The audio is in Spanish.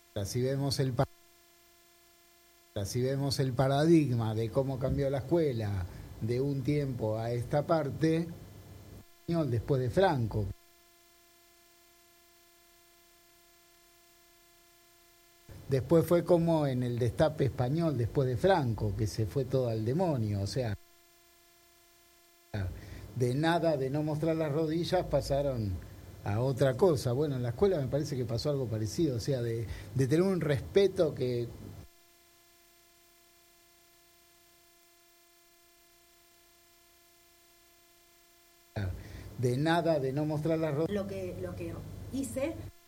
Si vemos el paradigma de cómo cambió la escuela de un tiempo a esta parte, después de Franco. Después fue como en el destape español después de Franco, que se fue todo al demonio, o sea, de nada, de no mostrar las rodillas, pasaron a otra cosa. Bueno, en la escuela me parece que pasó algo parecido, o sea, de tener un respeto que... De nada, de no mostrar las rodillas. Lo que hice